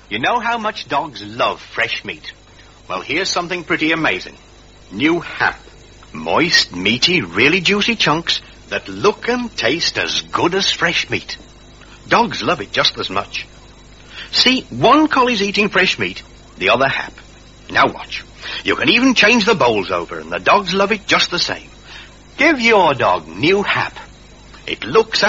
You know how much dogs love fresh meat? Well, here's something pretty amazing. New Hap. Moist, meaty, really juicy chunks that look and taste as good as fresh meat. Dogs love it just as much. See, one collie's eating fresh meat, the other Hap. Now watch. You can even change the bowls over, and the dogs love it just the same. Give your dog New Hap. It looks